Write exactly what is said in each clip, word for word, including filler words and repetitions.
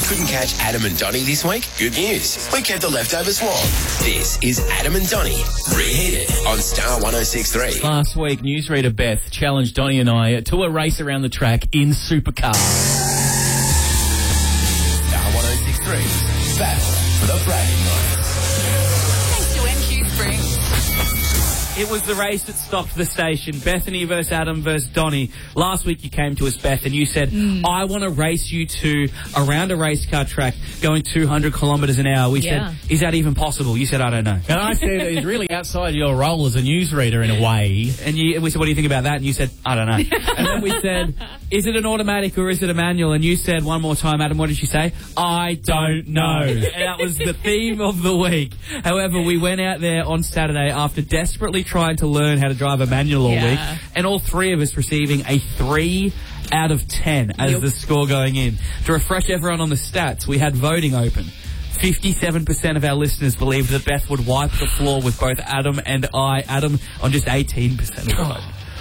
Couldn't catch Adam and Donnie this week? Good news. We kept the leftovers warm. This is Adam and Donnie Reheated on Star one oh six point three. Last week, newsreader Beth challenged Donnie and I to a race around the track in supercars. Star one oh six point three. Battle for the bragging rights. Thanks to M Q Springs. It was the race that stopped the station. Bethany versus Adam versus Donnie. Last week you came to us, Beth, and you said, mm. I want to race you to around a race car track going two hundred kilometres an hour. We yeah. said, is that even possible? You said, I don't know. And I said, it's really outside your role as a newsreader in a way. And, you, and we said, what do you think about that? And you said, I don't know. And then we said, is it an automatic or is it a manual? And you said one more time, Adam, what did you say? I don't know. And that was the theme of the week. However, we went out there on Saturday after desperately trying to learn how to drive a manual all yeah. week, and all three of us receiving a three out of ten as yep. the score going in. To refresh everyone on the stats, we had voting open. fifty-seven percent of our listeners believed that Beth would wipe the floor with both Adam and I. Adam on just eighteen percent of the vote.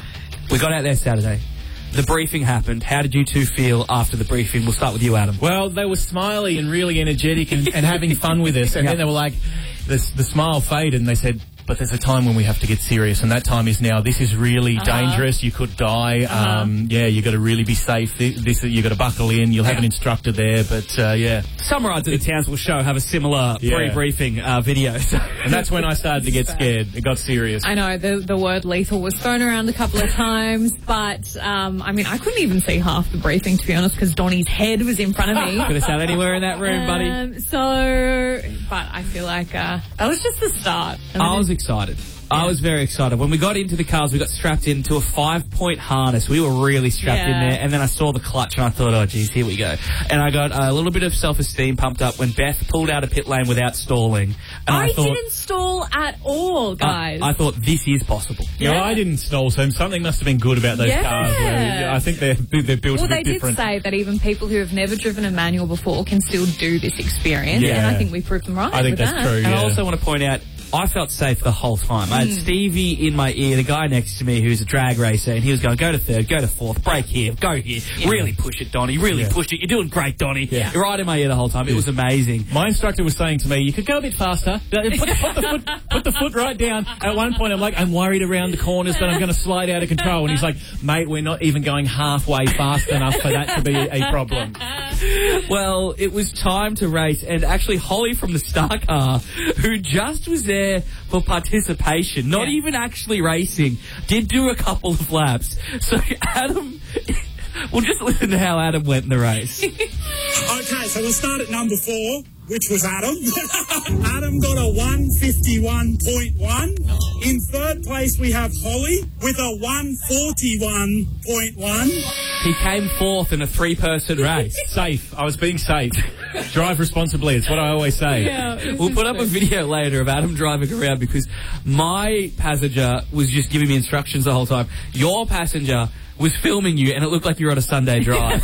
We got out there Saturday. The briefing happened. How did you two feel after the briefing? We'll start with you, Adam. Well, they were smiley and really energetic and, and having fun with us. And yep. then they were like, the, the smile faded and they said, but there's a time when we have to get serious, and that time is now. This is really uh-huh. dangerous. You could die. Uh-huh. Um, yeah, you got to really be safe. This, this you got to buckle in. You'll have yeah. an instructor there, but uh, yeah. Some rides at the Townsville show have a similar yeah. pre-briefing uh, video. So. And that's when I started to get scared. It got serious. I know, the the word lethal was thrown around a couple of times, but, um, I mean, I couldn't even see half the briefing, to be honest, because Donnie's head was in front of me. Could have sat anywhere in that room, buddy. Um, so, but I feel like uh, that was just the start. And I was excited. I was very excited. When we got into the cars, we got strapped into a five-point harness. We were really strapped yeah. in there. And then I saw the clutch and I thought, oh, geez, here we go. And I got a little bit of self-esteem pumped up when Beth pulled out a pit lane without stalling. And I, I thought, didn't stall at all, guys. I, I thought, this is possible. Yeah, yeah. well, I didn't stall, so something must have been good about those yeah. cars. Where, I think they're, they're built well, a bit they different. did say that even people who have never driven a manual before can still do this experience. Yeah. And I think we proved them right. I think with that's that. true, And yeah. I also want to point out, I felt safe the whole time. I had Stevie in my ear, the guy next to me who's a drag racer, and he was going, go to third, go to fourth, brake here, go here, yeah. really push it, Donnie, really yeah. push it, you're doing great, Donnie. Yeah. Right in my ear the whole time. It was amazing. My instructor was saying to me, you could go a bit faster. Put, put, the, foot, put the foot right down. At one point, I'm like, I'm worried around the corners that I'm going to slide out of control. And he's like, mate, we're not even going halfway fast enough for that to be a problem. Well, it was time to race, and actually Holly from the Star Car, who just was there for participation, not yeah. even actually racing, did do a couple of laps. So Adam, we'll just listen to how Adam went in the race. Okay, so we'll start at number four, which was Adam. Adam got a one fifty-one point one. In third place, we have Holly with a one forty-one point one. He came fourth in a three-person race. Safe. I was being safe. Drive responsibly. It's what I always say. Yeah, We'll put up a video later of Adam driving around because my passenger was just giving me instructions the whole time. Your passenger was filming you and it looked like you were on a Sunday drive.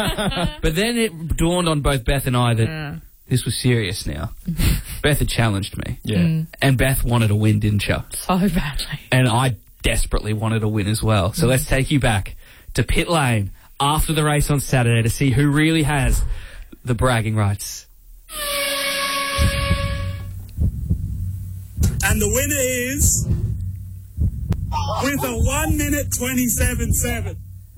But then it dawned on both Beth and I that Yeah. this was serious now. Beth had challenged me. Yeah. Mm. And Beth wanted a win, didn't she? So badly. And I desperately wanted a win as well. So let's take you back to pit lane after the race on Saturday to see who really has the bragging rights. And the winner is, with a one minute twenty-seven seven.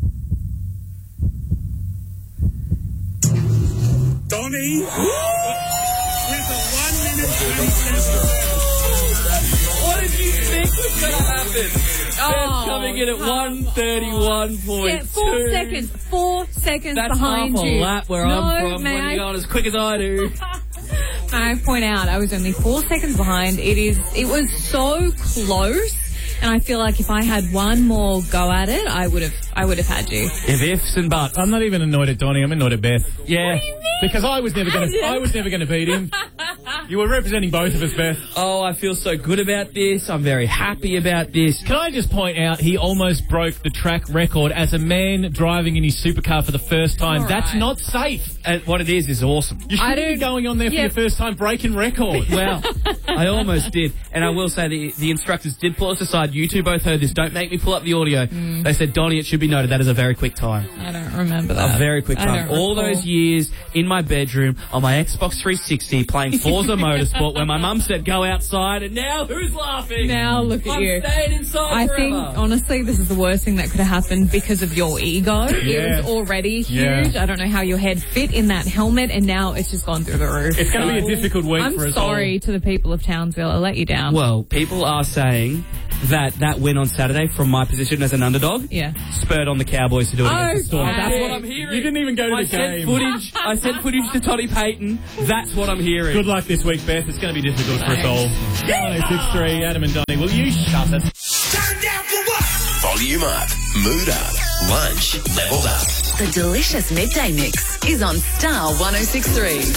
Donnie, with a one minute twenty-seven seven. What did you think was going to happen? Oh, Beth coming in at one thirty-one point two. Yeah, four seconds. Four seconds That's behind half a you. lap where no, I'm from may when I, you're going as quick as I do. may I point out, I was only four seconds behind. It is. It was so close. And I feel like if I had one more go at it, I would have I would have had you. If ifs and buts. I'm not even annoyed at Donnie. I'm annoyed at Beth. Yeah. What do you mean? Because I was never going to. I was never going to beat him. You were representing both of us, Beth. Oh, I feel so good about this. I'm very happy about this. Can I just point out, he almost broke the track record as a man driving in his supercar for the first time. All That's right. not safe. And what it is is awesome. You I shouldn't be don't- going on there for Yeah. your first time breaking record. Well, I almost did. And I will say the, the instructors did pull us aside. You two both heard this. Don't make me pull up the audio. Mm. They said, Donnie, it should be noted that is a very quick time. I don't remember that. A very quick I time. don't All recall. those years in my bedroom on my Xbox three sixty playing Forza Motorsport where my mum said go outside and now who's laughing? Now look at I'm you. staying inside I forever. think, honestly, this is the worst thing that could have happened because of your ego. Yeah. It was already Yeah. huge. I don't know how your head fit in that helmet, and now it's just gone through the roof. It's going to be So, a difficult week I'm for us sorry all. to the people of Townsville. I let you down. Well, people are saying that that win on Saturday from my position as an underdog Yeah. spurred on the Cowboys to do it Oh, against the Storm. okay. That's what I'm hearing. You didn't even go to I the sent game. footage. I sent footage to Toddy Payton. That's what I'm hearing. Good luck this week, Beth. It's going to be difficult for us all. one oh six three, Adam and Donnie, will you shut it? Turn down for what? Volume up, mood up, lunch leveled up. The delicious midday mix is on Star one oh six three.